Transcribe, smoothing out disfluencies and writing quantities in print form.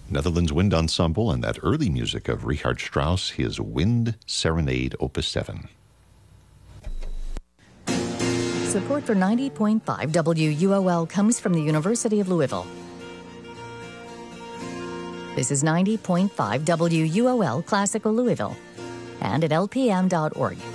Netherlands Wind Ensemble and that early music of Richard Strauss, his Wind Serenade, Opus 7. Support for 90.5 WUOL comes from the University of Louisville. This is 90.5 WUOL Classical Louisville and at lpm.org.